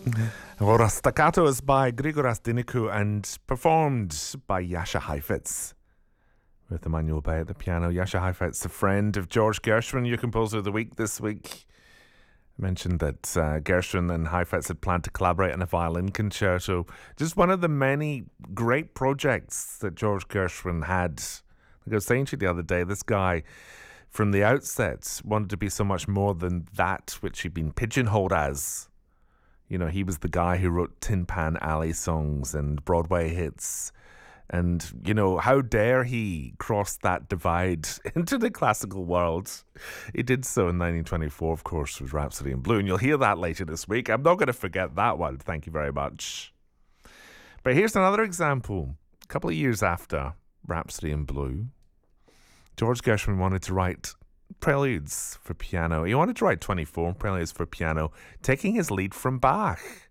Ora Staccato is by Grigoras Diniku and performed by Jascha Heifetz with Emmanuel Bay at the piano. Jascha Heifetz, a friend of George Gershwin, your composer of the week this week. I mentioned that Gershwin and Heifetz had planned to collaborate on a violin concerto. Just one of the many great projects that George Gershwin had. Like I was saying to you the other day, this guy from the outset wanted to be so much more than that which he'd been pigeonholed as. You know, he was the guy who wrote Tin Pan Alley songs and Broadway hits. And, you know, how dare he cross that divide into the classical world? He did so in 1924, of course, with Rhapsody in Blue. And you'll hear that later this week. I'm not going to forget that one. Thank you very much. But here's another example. A couple of years after Rhapsody in Blue, George Gershwin wanted to write preludes for piano. He wanted to write 24 preludes for piano, taking his lead from Bach.